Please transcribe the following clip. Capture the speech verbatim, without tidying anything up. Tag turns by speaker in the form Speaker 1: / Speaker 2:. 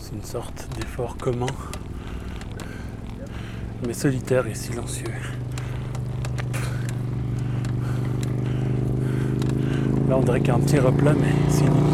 Speaker 1: C'est une sorte d'effort commun, mais solitaire et silencieux. Là on dirait qu'il y a un petit replat, mais c'est inutile.